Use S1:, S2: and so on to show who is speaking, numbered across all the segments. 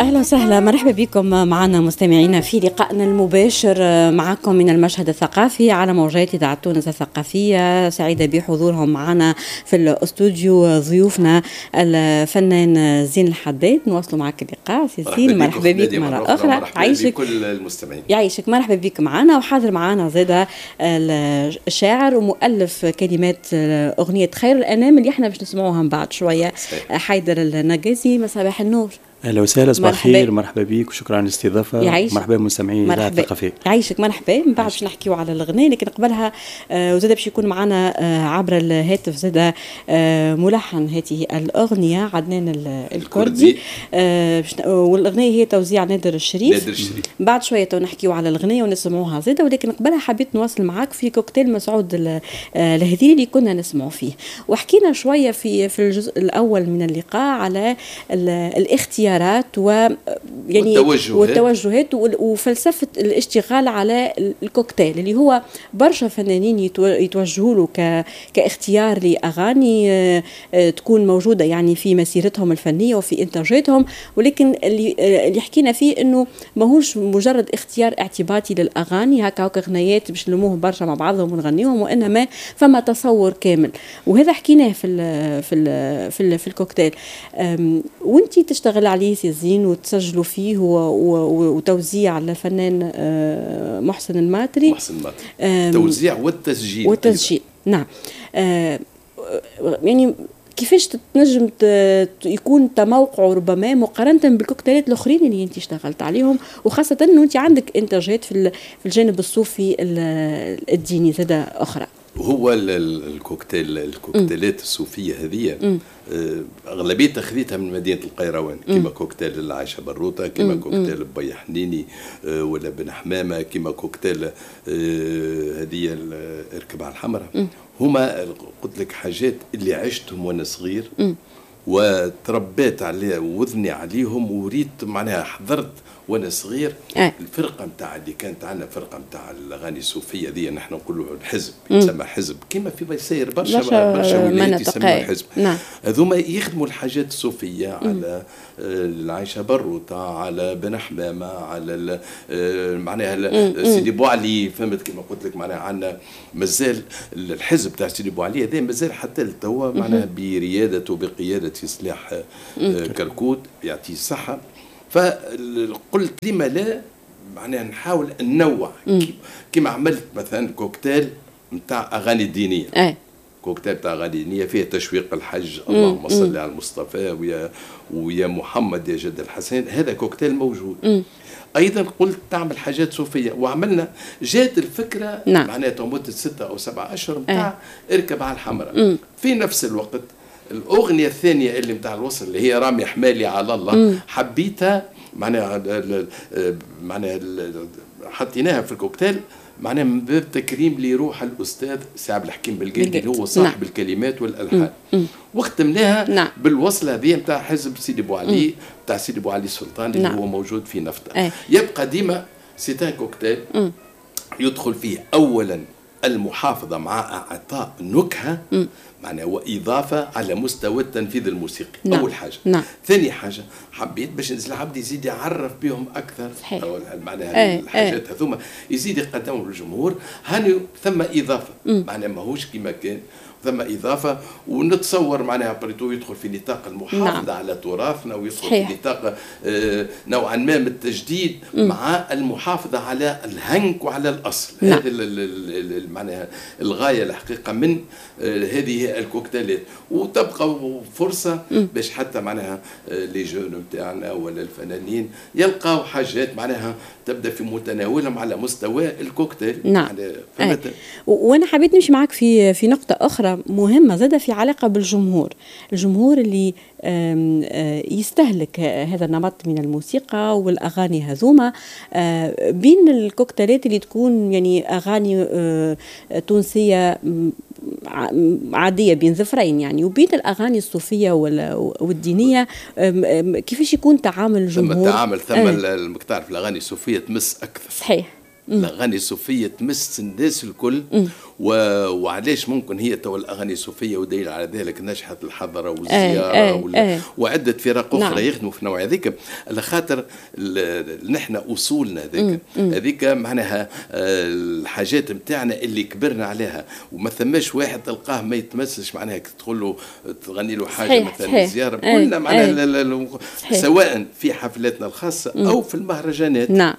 S1: أهلا وسهلا، مرحبا بكم معنا مستمعينا في لقائنا المباشر معكم من المشهد الثقافي على موجات إذاعة تونس الثقافية. سعيدة بحضورهم معنا في الاستوديو ضيوفنا الفنان زين الحداد. نواصلوا معك اللقاء سي زين، مرحبا بك مرة أخرى.
S2: يعيشك كل المستمعين.
S1: يعيشك، مرحبا بك معنا. وحاضر معنا زادا الشاعر ومؤلف كلمات أغنية خير الأنام اللي احنا باش نسمعوها من بعد شوية، حيدر النجازي. مساء النور.
S3: اهلا وسهلا، صباح الخير، مرحبا بك وشكرا على الاستضافه. مرحبا بمستمعين الاذاعه الثقافيه.
S1: يعيشك، مرحبا. من بعد باش نحكيو على الغناء، لكن قبلها وزاد باش يكون معنا عبر الهاتف زاد ملحن هذه الاغنيه عدنان الكردي، والاغنيه هي توزيع نادر الشريف. بعد شويه نحكيو على الغناء ونسمعوها زاد، ولكن قبلها حبيت نواصل معاك في كوكتيل مسعود الهذيلي اللي كنا نسمعوا فيه، وحكينا شويه في الجزء الاول من اللقاء على الاختيار ويعني والتوجهات وفلسفة الاشتغال على الكوكتيل اللي هو برشا فنانين يتوجهوا له كاختيار لأغاني تكون موجودة يعني في مسيرتهم الفنية وفي إنتاجاتهم، ولكن اللي حكينا فيه إنه ماهوش مجرد اختيار اعتباطي للأغاني هكا غنايات باش نلموهم برشا مع بعضهم ونغنيهم، وإنما فما تصور كامل. وهذا حكيناه في الكوكتيل. وانتي تشتغل عليه سي زين وتسجلوا فيه وتوزيع الفنان محسن الماتري.
S2: توزيع والتسجيل.
S1: نعم. يعني كيفاش تنجم يكون تموقع ربما مقارنة بالكوكتيلات الأخرين اللي أنت اشتغلت عليهم، وخاصة أنه أنت عندك إنتاجات في الجانب الصوفي الديني زادة أخرى.
S2: هو الكوكتيلات الصوفية هذه أغلبية خذيتها من مدينة القيروان، كما كوكتيل العايشة بروطة، كما كوكتيل بي حنيني ولا بن حمامة، كما كوكتيل هذه اركب على الحمراء. هما قلت لك حاجات اللي عشتهم وأنا صغير وتربيت عليها ووذني عليهم، وريت معناها حضرت وانا صغير الفرقه نتاع اللي كانت عندنا، فرقه نتاع الاغاني الصوفيه ذي نحن نقولوا الحزب، يسمى حزب كما في يسير برشا ولايات يسموها حزب. هذوما يخدموا الحاجات الصوفيه على العايشه بروطه، على بن حمامه، على معناها سيدي بوعلي، فهمت كما قلت لك. معناها عندنا مازال الحزب تاع سيدي بوعلي هذا مازال حتى لتوا معناها بريادته وبقياده سلاح كركوت يعطيه الصحه. فقلت لما لا معناها نحاول ننوع، كما عملت مثلا كوكتيل نتاع اغاني دينيه. كوكتيل تاع اغاني دينيه فيه تشويق الحج، اللهم صل على المصطفى ويا محمد يا جد الحسين، هذا كوكتيل موجود. ايضا قلت تعمل حاجات صوفيه، وعملنا جات الفكره معناتها مده 6 أو 7 أشهر نتاع اركب على الحمراء. في نفس الوقت الأغنية الثانية اللي متاع الوصل اللي هي رامي حمالي على الله، حبيتها معناها حطيناها في الكوكتيل معناها من باب تكريم لروح الأستاذ سي عبد الحكيم بلقيدي اللي هو صاحب الكلمات والألحان، واختمناها بالوصلة هذه متاع حزب سيدي بوعلي، متاع سيدي بوعلي السلطان اللي هو موجود في نفطة. يبقى ديما سيتان كوكتيل يدخل فيه أولا المحافظة مع إعطاء نكهة معناها وإضافة على مستوى التنفيذ الموسيقي. أول حاجة. ثاني حاجة حبيت باش نزل عبد يزيد يعرف بهم أكثر معناها الحاجات هذوما، يزيد يقدمهم للجمهور. هاني ثم إضافة معناها ماهوش كما كان، ثم إضافة. ونتصور معناها بريتو يدخل في نطاق المحافظة على تراثنا، ويدخل في نطاق نوعا ما من التجديد مع المحافظة على الهنك وعلى الأصل. هذا معناها الغاية الحقيقة من هذه الكوكتيلات. وتبقى فرصة باش حتى معناها لي جون نتاعنا ولا الفنانين يلقاو حاجات معناها تبدا في متناولهم على مستوى الكوكتيل.
S1: وانا حبيت نمشي معك في نقطة أخرى مهمة زادة في علاقة بالجمهور، الجمهور اللي يستهلك هذا النمط من الموسيقى والأغاني هذوما، بين الكوكتيلات اللي تكون يعني أغاني تونسية عادية بين ظفرين يعني، وبين الأغاني الصوفية والدينية، كيفاش يكون تعامل الجمهور؟
S2: ثم المكتار في الأغاني الصوفية تمس أكثر.
S1: صحيح.
S2: الأغاني الصوفية تمس الناس الكل، وعلاش ممكن هي تو الاغاني الصوفيه ودليل على ذلك نجحت الحضره والزياره وعده فرق اخرى يخدموا في النوع هذيك، على خاطر نحن اصولنا هذيك معناها الحاجات نتاعنا اللي كبرنا عليها، وما ثماش واحد تلقاه ما يتمسش معناها تقول له تغني له حاجه مثلا زياره كلنا معناها سواء في حفلاتنا الخاصه او في المهرجانات.
S1: نعم.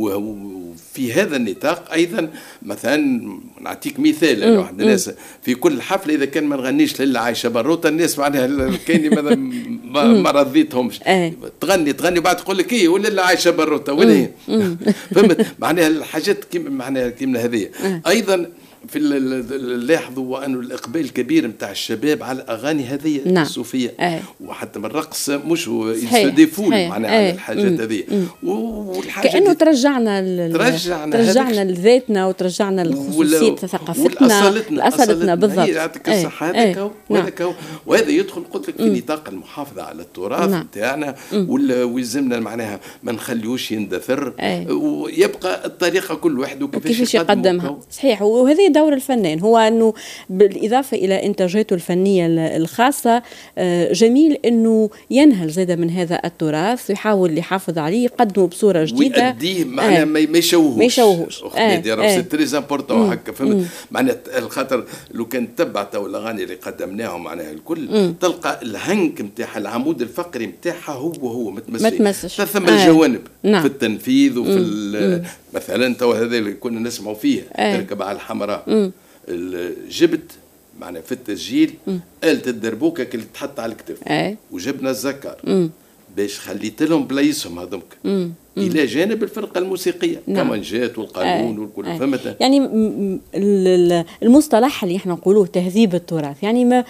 S2: وفي هذا النطاق ايضا مثلا نعطيك مثال، انه واحد الناس في كل حفله اذا كان ما نغنيش لله عايشه بروطه الناس معناها كاين ما رضيتهمش تغني وبعد تقول لك ايه ولا عايشه بروطه ولا هي فهمت معناها الحاجات كيما هذه. ايضا في نلاحظوا انه الاقبال الكبير نتاع الشباب على الاغاني هذه الصوفيه وحتى من الرقص مش يستضيفون معناها على الحاجات هذه،
S1: والحاجه كانه ترجعنا لذاتنا وترجعنا لخصوصيه ثقافتنا لاصالتنا بالضبط.
S2: يعطيك الصحه هذاك وهذا يدخل قلت لك في نطاق المحافظه على التراث نتاعنا ويلزمنا معناها ما نخليوش يندثر ويبقى الطريقه كل واحد وكيفاش
S1: يقدمها. صحيح. وهذه دور الفنان هو أنه بالإضافة إلى إنتاجاته الفنية الخاصة جميل أنه ينهل زادة من هذا التراث ويحاول يحافظ عليه يقدمه بصورة جديدة
S2: ويأديه معناها ما يشوهوش. سي تريز امبورطون هكا فهمت معناها الخاطر لو كان تبعت الأغاني اللي قدمناهم معناها الكل تلقى الهنك نتاعها العمود الفقري نتاعها هو متمسش ثم الجوانب في التنفيذ وفي مثلا تو هذا اللي كنا نسمعوا فيه تركب على الحمراء جبت معنا في التسجيل آلة الدربوكة اللي تحط على الكتف وجبنا الزكار باش خليت لهم بلايصهم هذوك الى جانب الفرقه الموسيقيه كمانجات والقانون والكل فهمت.
S1: يعني المصطلح اللي احنا نقولوه تهذيب التراث يعني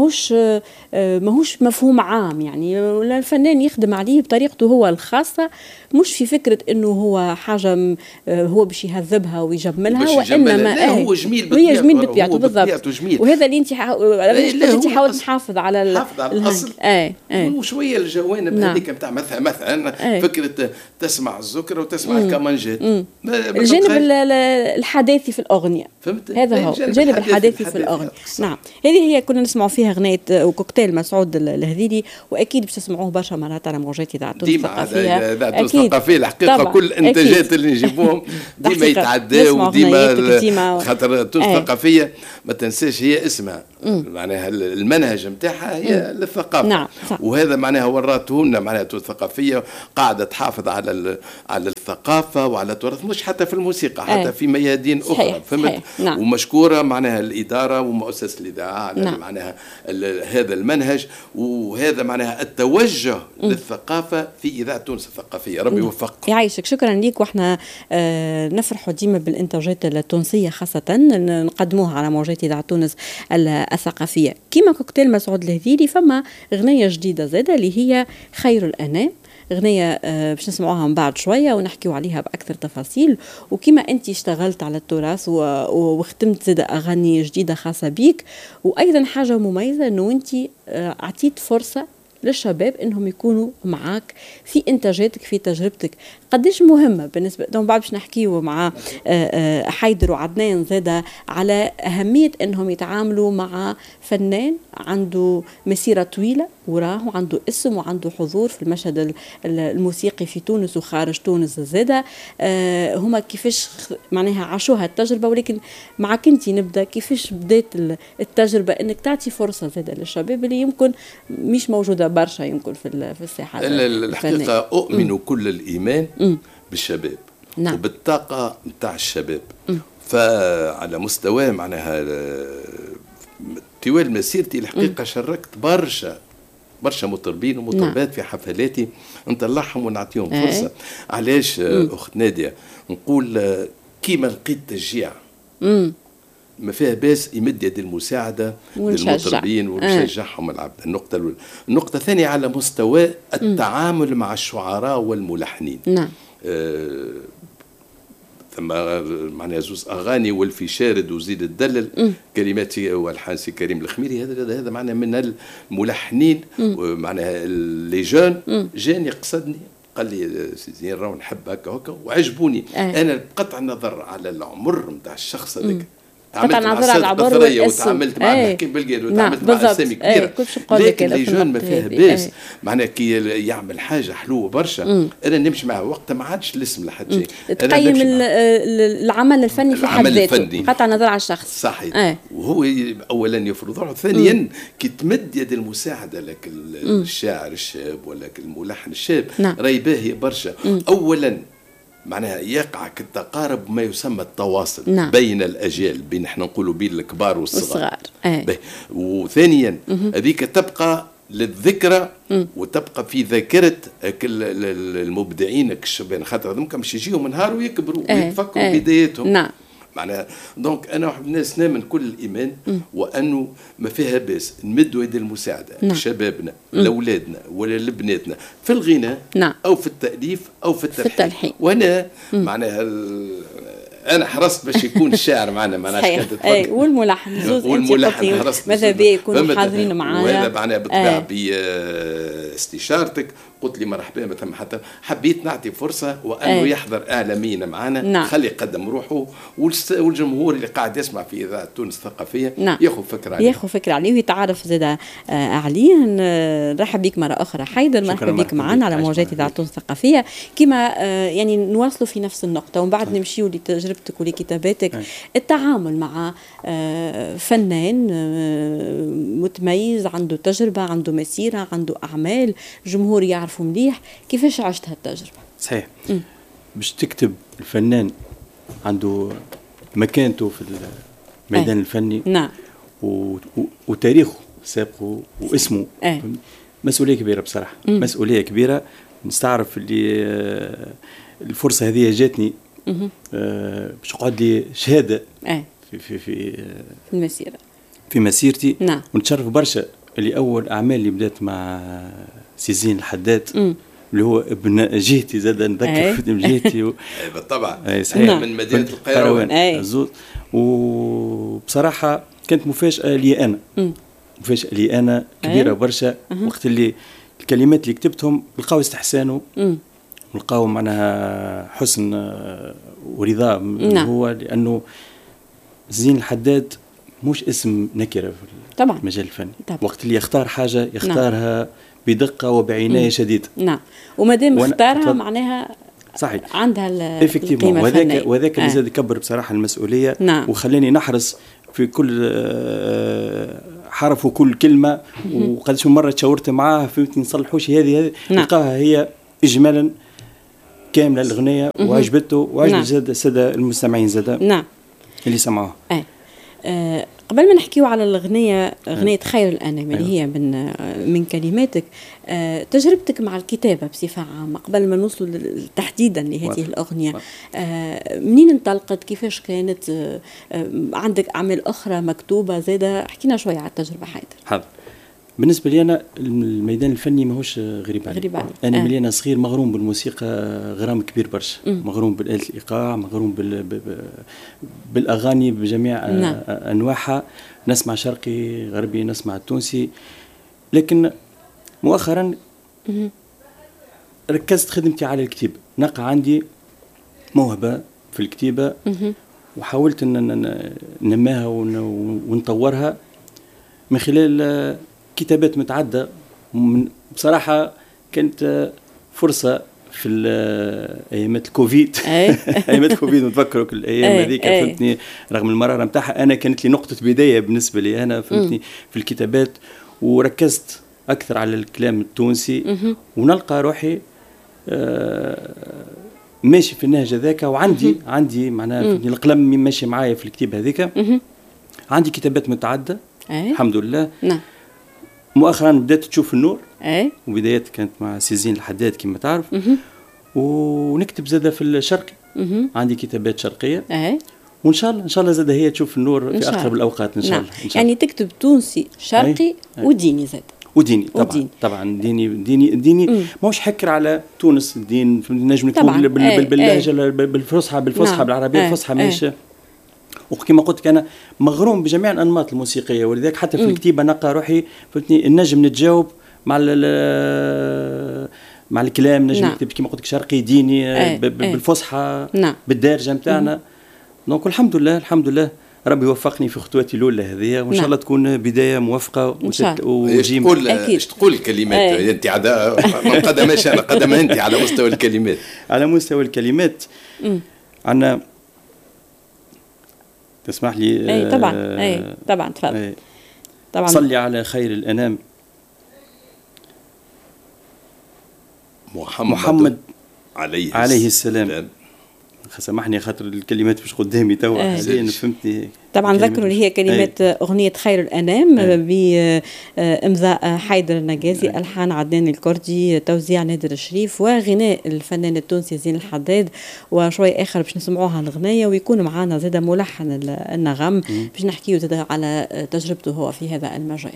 S1: ماهوش مفهوم عام، يعني الفنان يخدم عليه بطريقته هو الخاصه، مش في فكره انه هو حاجه هو باش يهذبها ويجملها، وانما
S2: هو جميل
S1: بطبيعته بالضبط. وهذا اللي انت حاولت تحافظ على
S2: الاصل وشويه الجوانب هذيك نتاع مثلا فكره تسمع الزكرة وتسمع الكمانجات
S1: الجانب الحداثي في الأغنية، فهمت؟ هذا هو الجانب الحداثي في الأغنية. نعم. هذه هي كنا نسمعوا فيها أغنية وكوكتيل مسعود الهذيلي، وأكيد باش تسمعوه برشا مرات على موجات إذاعة تونس الثقافية.
S2: الثقافية الحقيقة كل الإنتاجات اللي نجيبوهم ديما يتعداوا وديما خاطر تونس الثقافية ما تنساش هي اسمها معناها المنهج نتاعها هي للثقافة.
S1: نعم.
S2: وهذا معناها وراته لنا معناها تونس الثقافية قاعدة تحافظ على الثقافة وعلى التراث، مش حتى في الموسيقى حتى في ميادين أخرى فهمت.
S1: نعم.
S2: ومشكورة معناها الإدارة ومؤسسة الإذاعة على معناها هذا المنهج وهذا معناها التوجه للثقافة في إذاعة تونس الثقافية. ربي يوفقكم.
S1: يعيشك. شكرا ليك. واحنا نفرح ديما بالإنتاجات التونسية خاصة نقدموها على موجات إذاعة تونس الثقافية كما كوكتيل مسعود الهذيلي. فما أغنية جديدة زادة اللي هي خير الأنام، أغنية باش نسمعوها من بعد شوية ونحكيو عليها بأكثر تفاصيل. وكما أنت اشتغلت على التراث وختمت زادة أغاني جديدة خاصة بيك، وأيضا حاجة مميزة أنه أنت أعطيت فرصة للشباب انهم يكونوا معاك في انتاجاتك في تجربتك. قديش مهمه بالنسبه دون بعد باش نحكيو مع حيدر وعدنان زاده على اهميه انهم يتعاملوا مع فنان عنده مسيره طويله وراه وعنده اسم وعنده حضور في المشهد الموسيقي في تونس وخارج تونس زاده. هما كيفاش معناها عاشوها التجربه، ولكن معك انت نبدا كيفاش بدات التجربه انك تعطي فرصه زاده للشباب اللي يمكن مش موجوده برشا يمكن في الساحه
S2: الحقيقه. أؤمن كل الإيمان بالشباب وبالطاقة متاع الشباب. فعلى مستوى معناها طوال مسيرتي الحقيقة شاركت برشا مطربين ومطربات في حفلاتي نطلعهم ونعطيهم فرصة. علاش أخت نادية نقول كيما لقيت تشجيع ما فيها باس يمد يد المساعدة للمطربين ونشجعهم العبد. النقطة الثانية على مستوى التعامل مع الشعراء والملحنين.
S1: نعم.
S2: ثم معناها زوز أغاني والفي شارد وزيد الدلل كلماتي والحان سي كريم الخميري. هذا معناها من الملحنين معناها اللي جاني قصدني قال لي زين راهو نحب هكا وعجبوني. أنا بقطع النظر على العمر نتاع الشخص هذاك
S1: قطع النظر على العبر والاسم
S2: وتعاملت مع الحكيم بالقيد وتعاملت مع اسامي كبيره. لكن لي جون ما فيها باس معناها كي يعمل حاجه حلوه برشا انا نمشي معه وقتها ما عادش الاسم لحد شيء.
S1: تقيم العمل الفني في حد ذاته قطع النظر على الشخص.
S2: صحيح. وهو اولا يفرض روحه، ثانيا كي تمد يد المساعده لك الشاعر الشاب ولا الملحن الشاب راهي باهيه برشا. اولا معناها يقع التقارب ما يسمى التواصل بين الأجيال، بين احنا نقولوا بين الكبار والصغار. وثانيا هذيك تبقى للذكرى وتبقى في ذاكرة المبدعين الشبان، خاطر هذوك مش يجيهم نهار ويكبروا ويتفكروا بداياتهم. معناها دونك انا واحد من الناس نامن كل الايمان وانه ما فيها باس نمدوا يد المساعده لشبابنا لاولادنا ولا لبناتنا في الغناء او في التاليف او في التلحين. وانا معناها انا حرصت باش يكون الشاعر معنا معناها
S1: اي والملحن زوز ماذا بي يكونوا حاضرين معنا.
S2: وهذا معناها بالطبع باستشارتك قلت لي مرحبا مثلا، حتى حبيت نعطي فرصه وانه يحضر اعلاميين معنا خلي يقدم روحه والجمهور اللي قاعد يسمع في اذاعه تونس الثقافيه ياخذ فكره عليه
S1: ويتعرف زاد عليه. نرحب بك مره اخرى حيدر، مرحبا بك معنا على موجات اذاعه تونس الثقافيه. كما يعني نواصلوا في نفس النقطه ومن بعد نمشيوا لتجربتك ولكتاباتك. التعامل مع فنان متميز عنده تجربه عنده مسيره عنده اعمال جمهور يعرفوا مليح، كيفاش عشت هالتجربة؟
S3: صحيح. باش تكتب الفنان عنده مكانته في الميدان الفني وتاريخه سابقه واسمه مسؤولية كبيرة بصراحة. مسؤولية كبيرة. نستعرف اللي الفرصة هذه جاتني باش اقعد لي شهادة في
S1: المسيرة
S3: في مسيرتي. ونتشرف برشا اللي أول أعمال اللي بدأت مع سيزين الحداد اللي هو ابن جهتي زاد نذكر في ابن جهتي
S2: بالطبع من مدينة القيروان
S3: وبصراحة كانت مفاجأة لي أنا كبيرة برشا. وقت اللي الكلمات اللي كتبتهم لقاو استحسانه ولقاو معناها حسن ورضا هو لأنه زين الحداد مش اسم نكرة في المجال الفني. وقت اللي يختار حاجة يختارها بدقة وبعناية شديدة.
S1: ومادام اختارها معناها
S3: صحيح
S1: عندها القيمة الفنية.
S3: وذاك اللي زاد يكبر بصراحة المسؤولية. وخلاني نحرص في كل حرف وكل كلمة. وقدش من مرة تشاورت معاه فهمتني نصلحوش هذه لقاها هي إجمالا كاملة الأغنية وعجبته وعجب زاد السادة المستمعين زاد اللي سمعوها.
S1: قبل ما نحكيو على الأغنية أغنية خير الأنام اللي هي من كلماتك، تجربتك مع الكتابة بصفة عامة قبل ما نوصل تحديدا لهذه الأغنية، منين انطلقت؟ كيفاش كانت؟ عندك أعمال أخرى مكتوبة زادة؟ حكينا شوية على التجربة حاضر.
S3: بالنسبة لي أنا الميدان الفني ماهوش غريب علي. أنا ملي أنا صغير مغروم بالموسيقى غرام كبير برشا. مغروم بالآلة الإيقاع، مغروم بالأغاني بجميع أنواعها. نسمع شرقي غربي نسمع التونسي. لكن مؤخرا ركزت خدمتي على الكتابة. نقع عندي موهبة في الكتابة وحاولت أن نماها ونطورها من خلال كتابات متعدة. بصراحة كانت فرصة في أيامات الكوفيد. أيامات الكوفيد نتفكروا كل الأيام هذيك فهمتني، رغم المرارة متاعها أنا كانت لي نقطة بداية بالنسبة لي أنا فهمتني في الكتابات. وركزت أكثر على الكلام التونسي ونلقى روحي ماشي في النهج ذاك. وعندي معناها القلم ماشي معايا في الكتابة هذيك. عندي كتابات متعدة الحمد لله. مؤخرا بدأت تشوف النور. وبداية كانت مع سيزين الحداد كما تعرف. ونكتب زادة في الشرقي. عندي كتابات شرقية. وإن شاء الله زادة هي تشوف النور في أقرب الأوقات إن شاء الله.
S1: يعني تكتب تونسي شرقي وديني زاد.
S3: وديني طبعا ديني ماهوش حكر على تونس. الدين نجم نكتب باللهجة بالفصحى بالعربية الفصحى ماشي. وكما قلت لك أنا مغروم بجميع الأنماط الموسيقية، ولذلك حتى في الكتابة نلقى روحي فهمتني النجم نتجاوب مع الكلام. نجم نكتب كما قلت لك شرقي ديني بالفصحى بالدارجة متاعنا. دونك الحمد لله ربي وفقني في خطوتي الاولى هذه، وان شاء الله تكون بدايه موفقه.
S1: إن شاء الله.
S3: وجيم
S2: ايش تقول الكلمات انت على ما قدمش انا قدم انت على مستوى الكلمات.
S3: على مستوى الكلمات عندنا، تسمح لي؟
S1: اي طبعا. اي طبعا تفضل.
S3: طبعا. صلي على خير الانام محمد عليه السلام. سامحني خاطر الكلمات مش قدامي توا حاليا، فهمتني.
S1: طبعا ذكروا اللي هي كلمات أغنية خير الأنام بإمضاء حيدر النجازي، ألحان عدنان الكردي، توزيع نادر الشريف، وغناء الفنان التونسي زين الحداد. وشوي آخر باش نسمعوها الغنية، ويكون معنا زاد ملحن النغم باش نحكيه زاد على تجربته هو في هذا المجال.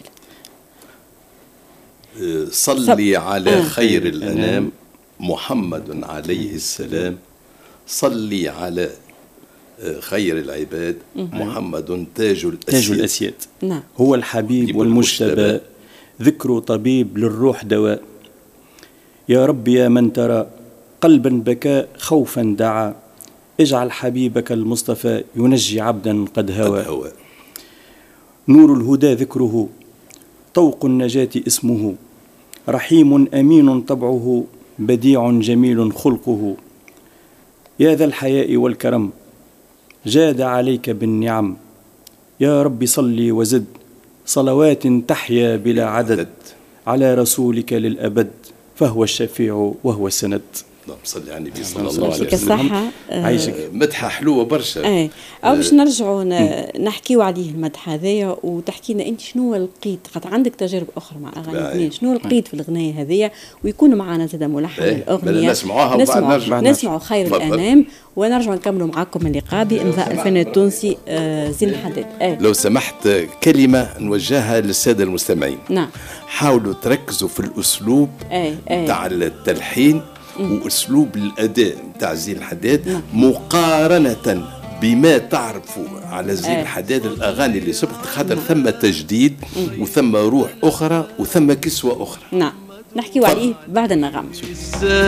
S2: صلي على خير الأنام محمد عليه السلام، صلي على خير العباد محمد تاج
S3: الأسياد. نعم. هو الحبيب والمجتبى، ذكر طبيب للروح دواء. يا رب يا من ترى قلبا بكى خوفا دعا، اجعل حبيبك المصطفى ينجي عبدا قد هوى. نور الهدى ذكره، طوق النجاة اسمه، رحيم أمين طبعه، بديع جميل خلقه. يا ذا الحياء والكرم جاد عليك بالنعم، يا رب صلي وزد صلوات تحيا بلا عدد، على رسولك للأبد فهو الشفيع وهو السند.
S2: اللهم صل على النبي صلى الله عليه وسلم.
S1: الصحة.
S2: مدحة حلوة برشا.
S1: أو باش نرجعوا نحكيوا عليه المدح هذايا، وتحكي لنا أنت شنو لقيت، خاطر عندك تجارب أخرى مع أغاني اثنين، شنو لقيت في الأغنية هذيا، ويكون معنا زاد ملحن الأغنية. نسمعوا خير الأنام، ونرجع نكملوا معاكم اللقاء بإمضاء الفنان التونسي زين الحداد.
S2: لو سمحت كلمة نوجهها للسادة المستمعين.
S1: نعم.
S2: حاولوا تركزوا في الأسلوب تاع التلحين وأسلوب الأداء تاع زين الحداد مقارنة بما تعرفوا على زين الحداد الأغاني اللي سبقت، خاطر ثم تجديد وثم روح أخرى وثم كسوة أخرى.
S1: نعم، نحكيوا عليه بعد النغم.